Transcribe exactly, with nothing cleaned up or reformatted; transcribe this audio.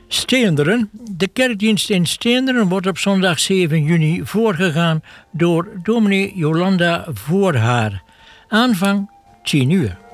Steenderen. De kerkdienst in Steenderen wordt op zondag zeven juni voorgegaan door dominee Jolanda Voorhaar. Aanvang tien uur.